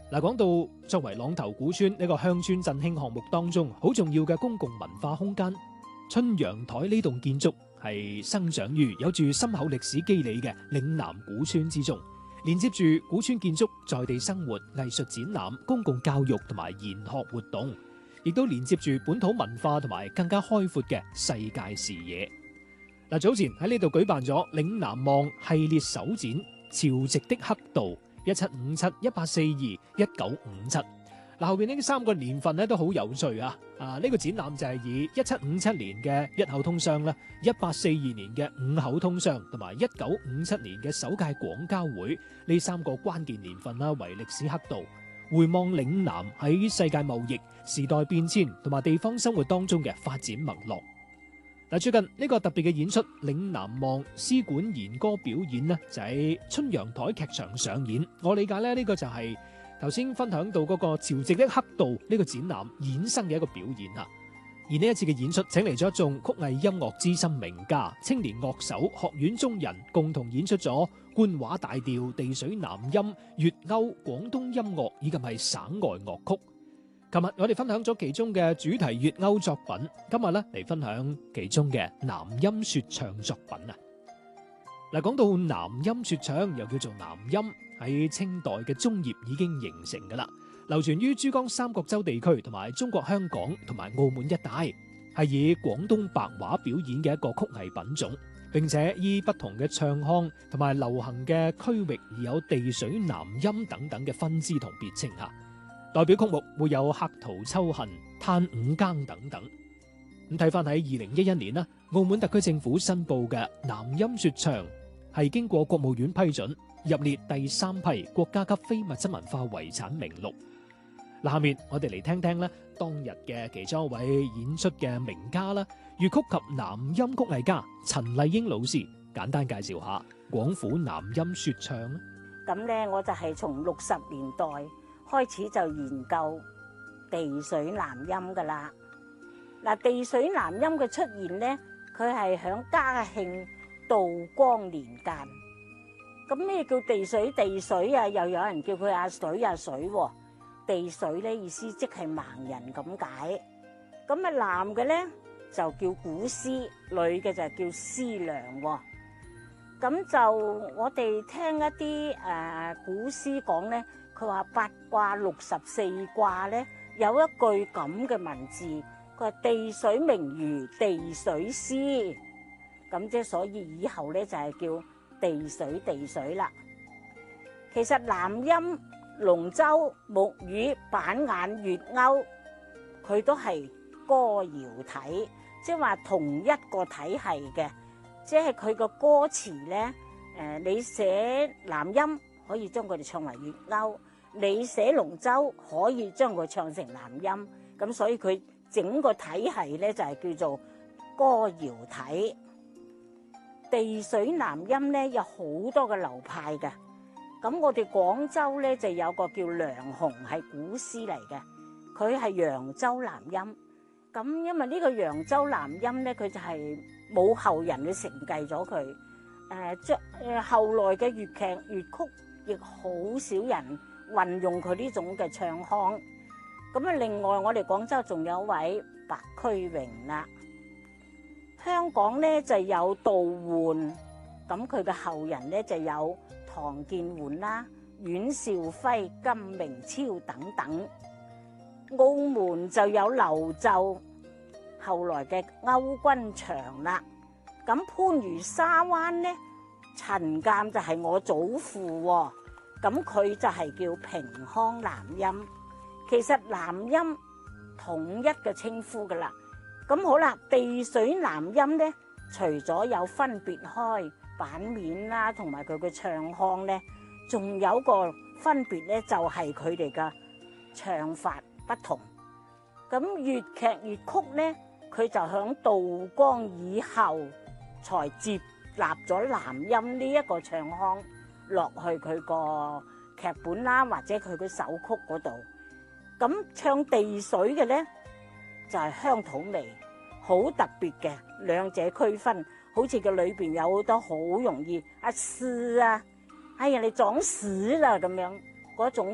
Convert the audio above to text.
嗱，講到作為朗頭古村呢個鄉村振興項目當中好重要嘅公共文化空間，春陽台呢棟建築係生長於有住深厚歷史肌理嘅嶺南古村之中，連接住古村建築在地生活、藝術展覽、公共教育同埋研學活動，亦都連接住本土文化同埋更加開闊嘅世界視野。嗱，早前喺呢度舉辦咗嶺南望系列首展《潮籍的黑道》1757、1842、1957。嗱，後邊呢三個年份咧都好有趣啊！呢個展覽就係以1757年嘅一口通商啦，1842年嘅五口通商同埋1957年嘅首屆廣交會呢三個關鍵年份啦為歷史刻度，回望嶺南喺世界貿易、時代變遷同埋地方生活當中嘅發展脈絡。嗱，最近呢個特別嘅演出《嶺南望絲管弦歌表演》呢，就喺春陽台劇場上演。我理解咧，呢個就係頭先分享到嗰個潮籍的黑道呢個展覽衍生嘅一個表演啊。而呢一次嘅演出，請嚟咗一眾曲藝音樂資深名家、青年樂手、學院中人，共同演出咗官話大調、地水南音、粵謳、廣東音樂以及係省外樂曲。琴日我哋分享咗其中嘅主題粵謳作品，今日咧嚟分享其中嘅南音說唱作品啊！嗱，講到南音說唱，又叫做南音，喺清代嘅中葉已經形成噶啦，流傳於珠江三角洲地區同埋中國香港同埋澳門一帶，係以廣東白話表演嘅一個曲藝品種，並且依不同嘅唱腔同埋流行嘅區域而有地水南音等等嘅分支同別稱啊！代表曲目會有客途秋恨、嘆五更等等。咁睇翻喺2011年啦，澳門特區政府申報嘅南音說唱係經過國務院批准，入列第3批國家級非物質文化遺產名錄。嗱，下面我哋嚟聽聽咧當日嘅其中一位演出嘅名家啦，粵曲及南音曲藝家陳麗英老師，簡單介紹下廣府南音說唱。 咁咧，我就係從60年代開始就研究地水南音噶啦。嗱，地水南音嘅出現咧，佢係響嘉慶、道光年間。咁咩叫地水？地水啊，又有人叫佢阿水阿水喎。地水咧意思即係盲人咁解。咁啊男嘅咧就叫古詩，女嘅就叫師娘喎。咁就我哋聽一啲古詩講咧。佢話八卦64卦咧有一句咁嘅文字，佢話地水明如地水詩，咁即係所以以後咧就係叫地水啦。其實南音、龍舟、木魚、板眼、粵謳，佢都係歌謠體，即係話同一個體系嘅，即係佢個歌詞咧，你寫南音可以將佢哋唱為粵謳。你寫龍舟可以將佢唱成南音，咁所以佢整個體系咧就係叫做歌謠體。地水南音咧有好多個流派嘅，咁我哋廣州咧就有個叫梁鴻係古詩嚟嘅，佢係揚州南音。咁因為呢個揚州南音咧，佢就係冇後人去承繼咗佢。後來嘅粵劇粵曲亦好少人運用佢呢種嘅唱腔，咁啊，另外我哋廣州仲有位白駒榮啦，香港咧就有杜煥，咁佢嘅後人咧就有唐建煥啦、阮兆輝、金明超等等。澳門就有劉奏，後來嘅歐君祥啦，咁番禺沙灣咧，陳鑑就係我祖父喎。咁佢就係叫平腔南音，其實南音統一嘅稱呼噶啦。咁好啦，地水南音咧，除咗有分別開版面啦，同埋佢嘅唱腔咧，仲有個分別咧，就係佢哋嘅唱法不同。咁粵劇粵曲咧，佢就響道光以後才接納咗南音呢一個唱腔落去佢個劇本啦，或者佢個首曲嗰度。咁唱地水嘅咧，就係鄉土味，好特別嘅，兩者區分。好似佢裏邊有好多好容易啊屎啊，哎呀你撞屎啦咁樣嗰種